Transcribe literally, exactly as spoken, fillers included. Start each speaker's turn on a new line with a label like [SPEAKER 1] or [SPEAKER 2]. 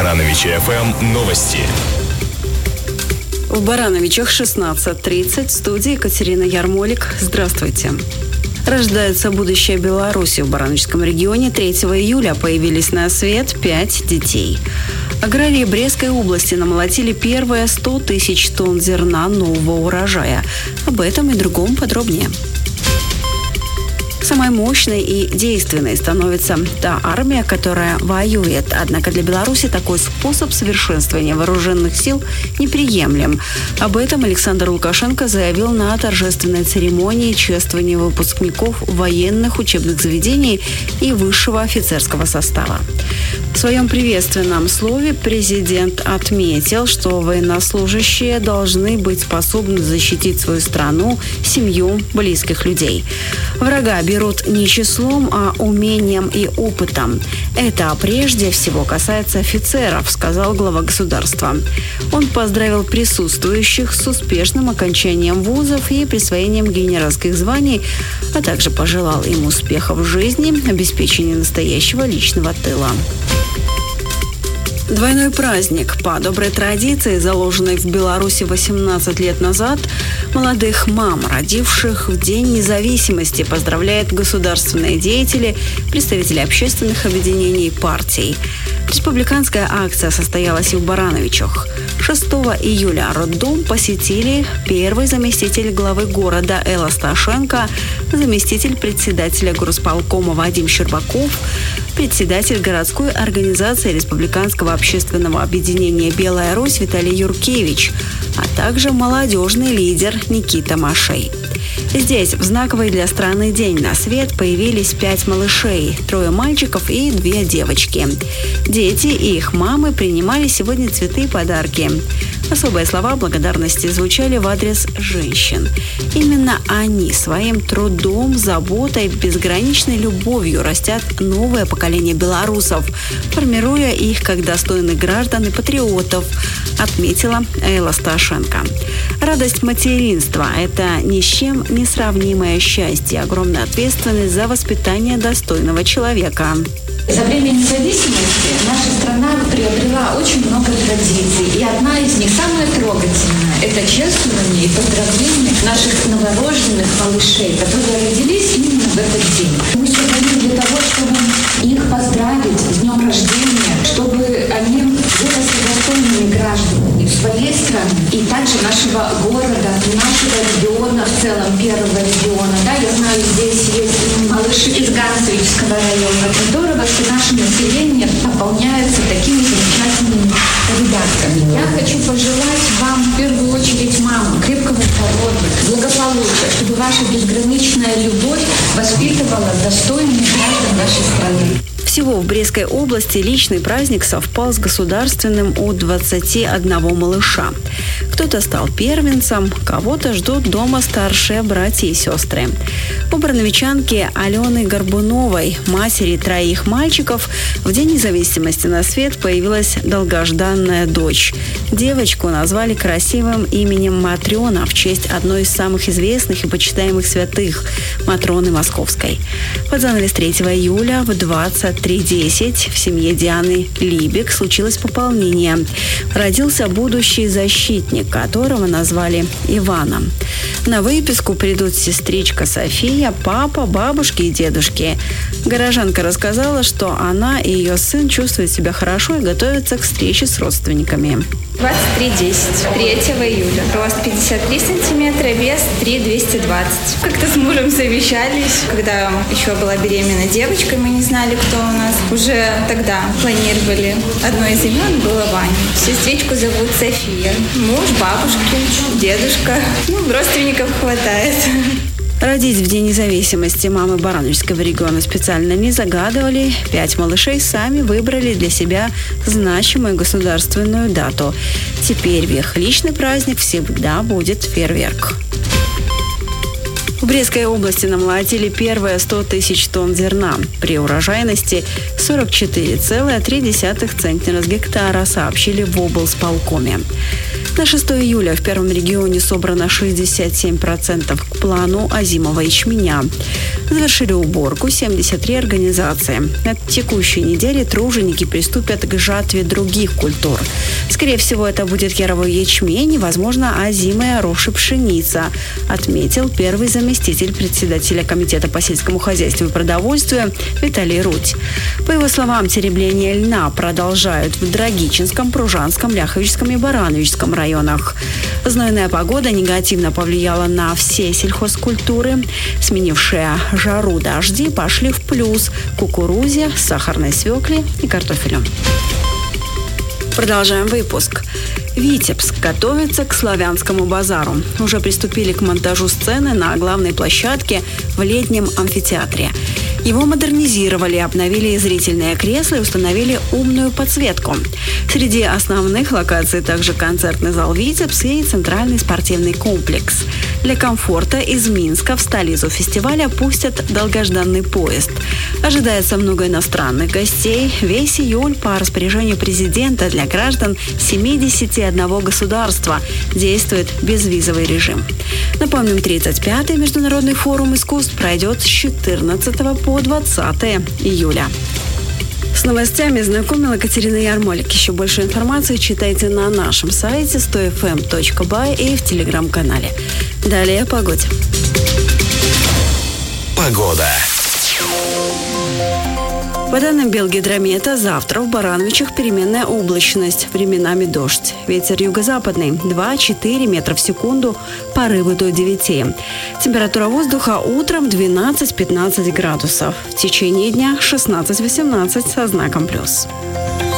[SPEAKER 1] Барановичи эф эм новости.
[SPEAKER 2] В Барановичах шестнадцать тридцать. В студии Екатерина Ярмолик. Здравствуйте. Рождается будущее Беларуси. В Барановичском регионе третьего июля появились на свет пять детей. Аграрии Брестской области намолотили первые сто тысяч тонн зерна нового урожая. Об этом и другом подробнее. Самой мощной и действенной становится та армия, которая воюет. Однако для Беларуси такой способ совершенствования вооруженных сил неприемлем. Об этом Александр Лукашенко заявил на торжественной церемонии чествования выпускников военных учебных заведений и высшего офицерского состава. В своем приветственном слове президент отметил, что военнослужащие должны быть способны защитить свою страну, семью, близких людей. Врага берут не числом, а умением и опытом. Это прежде всего касается офицеров, сказал глава государства. Он поздравил присутствующих с успешным окончанием вузов и присвоением генеральских званий, а также пожелал им успехов в жизни, обеспечения настоящего личного тыла. Двойной праздник. По доброй традиции, заложенной в Беларуси восемнадцать лет назад, молодых мам, родивших в День независимости, поздравляют государственные деятели, представители общественных объединений и партий. Республиканская акция состоялась и в Барановичах. шестого июля роддом посетили первый заместитель главы города Элла Сташенко, заместитель председателя горосполкома Вадим Щербаков, председатель городской организации Республиканского общественного объединения «Белая Русь» Виталий Юркевич, а также молодежный лидер Никита Машей. Здесь в знаковый для страны день на свет появились пять малышей, трое мальчиков и две девочки. Дети и их мамы принимали сегодня цветы и подарки. Особые слова благодарности звучали в адрес женщин. Именно они своим трудом, заботой, безграничной любовью растят новое поколение белорусов, формируя их как достойных граждан и патриотов, отметила Элла Сташенко. Радость материнства – это ни с чем не сравнимое счастье, огромная ответственность за воспитание достойного человека.
[SPEAKER 3] За время независимости наша страна приобрела очень много традиций. И одна из них, самая трогательная, это чествование и поздравление наших новорожденных малышей, которые родились именно в этот день. Мы собрались для того, чтобы их поздравить с днем рождения, чтобы они выросли достойными гражданами своей страны и также нашего города, нашего региона, в целом первого региона. Да, я знаю, здесь есть малыши из Ганцевичского района. Здорово, что наше население пополняется такими замечательными ребятками. Я хочу пожелать вам, в первую очередь, мамам, крепкого здоровья, благополучия, чтобы ваша безграничная любовь воспитывала достойных граждан нашей страны.
[SPEAKER 2] Всего в Брестской области личный праздник совпал с государственным у двадцати одного малыша. Кто-то стал первенцем, кого-то ждут дома старшие братья и сестры. У барановичанки Алены Горбуновой, матери троих мальчиков, в День независимости на свет появилась долгожданная дочь. Девочку назвали красивым именем Матрена в честь одной из самых известных и почитаемых святых – Матроны Московской. Под занавес третьего июля в двадцать три десять в семье Дианы Либек случилось пополнение. Родился будущий защитник, которого назвали Иваном. На выписку придут сестричка София, папа, бабушки и дедушки. Горожанка рассказала, что она и ее сын чувствуют себя хорошо и готовятся к встрече с родственниками.
[SPEAKER 4] двадцать три десять, третьего июля. Рост пятьдесят три сантиметра, вес три двести двадцать. Как-то с мужем совещались, когда еще была беременна девочкой, мы не знали, кто у нас. Уже тогда планировали. Одно из имен было Ваня. Сестричку зовут София. Муж, бабушки, дедушка. Ну, родственников хватает.
[SPEAKER 2] Родить в День независимости мамы Барановичского региона специально не загадывали. Пять малышей сами выбрали для себя значимую государственную дату. Теперь в их личный праздник всегда будет фейерверк. В Брестской области намолотили первые сто тысяч тонн зерна. При урожайности сорок четыре целых три десятых центнера с гектара, сообщили в облсполкоме. На шестое июля в первом регионе собрано шестьдесят семь процентов к плану озимого ячменя. Завершили уборку семьдесят три организации. На текущей неделе труженики приступят к жатве других культур. Скорее всего, это будет яровой ячмень и, возможно, озимая рожь и пшеница, отметил первый заместитель председателя Комитета по сельскому хозяйству и продовольствию Виталий Рудь. По его словам, теребление льна продолжают в Драгичинском, Пружанском, Ляховичском и Барановичском районах. Знойная погода негативно повлияла на все сельхозкультуры. Сменившие жару дожди пошли в плюс кукурузе, сахарной свекле и картофелю. Продолжаем выпуск. Витебск готовится к славянскому базару. Уже приступили к монтажу сцены на главной площадке в летнем амфитеатре. Его модернизировали, обновили зрительные кресла и установили умную подсветку. Среди основных локаций также концертный зал «Витебск» и центральный спортивный комплекс. Для комфорта из Минска в столицу фестиваля пустят долгожданный поезд. Ожидается много иностранных гостей. Весь июль по распоряжению президента для граждан семидесяти одного государства действует безвизовый режим. Напомним, тридцать пятый международный форум искусств пройдет с четырнадцатого по двадцатое июля. С новостями знакомила Катерина Ярмолик. Еще больше информации читайте на нашем сайте сто эф эм точка бай и в телеграм-канале. Далее о погоде.
[SPEAKER 1] Погода.
[SPEAKER 2] По данным Белгидромета, завтра в Барановичах переменная облачность, временами дождь. Ветер юго-западный два-четыре метра в секунду, порывы до девяти. Температура воздуха утром двенадцать-пятнадцать градусов. В течение дня шестнадцать-восемнадцать со знаком плюс.